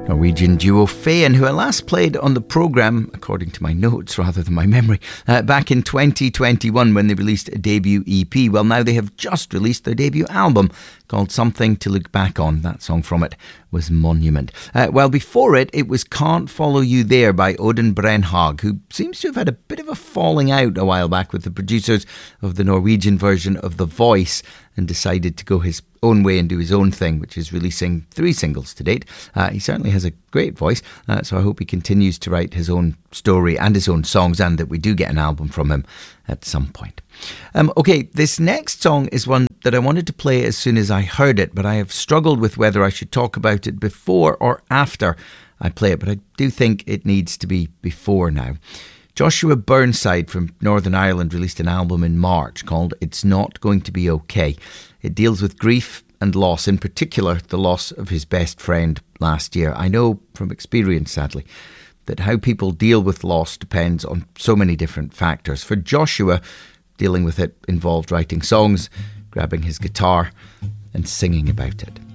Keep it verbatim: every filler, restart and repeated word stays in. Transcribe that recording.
Norwegian duo Feyen, who I last played on the programme, according to my notes rather than my memory, uh, back in twenty twenty-one when they released a debut E P. Well, now they have just released their debut album called Something to Look Back On. That song from it was Monument. Uh, well, before it, it was Can't Follow You There by Odin Brenhag, who seems to have had a bit of a falling out a while back with the producers of the Norwegian version of The Voice and decided to go his own way and do his own thing, which is releasing three singles to date. Uh, he certainly has a great voice, uh, so I hope he continues to write his own story and his own songs, and that we do get an album from him at some point. Um, okay, this next song is one that I wanted to play as soon as I heard it, but I have struggled with whether I should talk about it before or after I play it, but I do think it needs to be before now. Joshua Burnside from Northern Ireland released an album in March called It's Not Going to Be Okay. It deals with grief and loss, in particular the loss of his best friend last year. I know from experience, sadly, that how people deal with loss depends on so many different factors. For Joshua, dealing with it involved writing songs, grabbing his guitar and singing about it.